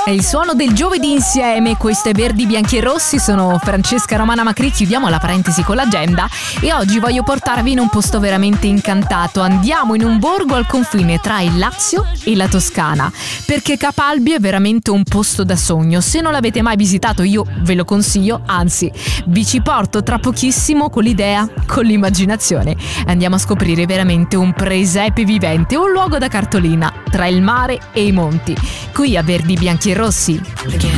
È il suono del giovedì insieme, questo è Verdi, Bianchi e Rossi, sono Francesca Romana Macri, chiudiamo la parentesi con l'agenda e oggi voglio portarvi in un posto veramente incantato. Andiamo in un borgo al confine tra il Lazio e la Toscana, perché Capalbio è veramente un posto da sogno. Se non l'avete mai visitato io ve lo consiglio, anzi vi ci porto tra pochissimo con l'idea, con l'immaginazione. Andiamo a scoprire veramente un presepe vivente, un luogo da cartolina tra il mare e i monti, qui a Verdi, Bianchi e Rossi.